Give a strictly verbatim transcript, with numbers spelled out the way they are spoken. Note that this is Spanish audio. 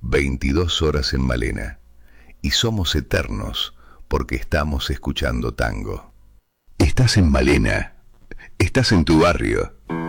veintidós horas en Malena. Y somos eternos porque estamos escuchando tango. Estás en Malena. Estás en tu barrio.